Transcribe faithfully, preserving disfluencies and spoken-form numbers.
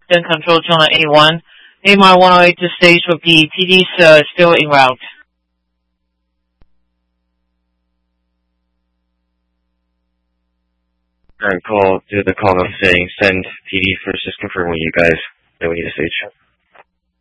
then control channel A one. A M R one oh eight to stage will be T Ds uh, still en route. Current call to the call note saying send P D first, just confirm with you guys that we need a stage.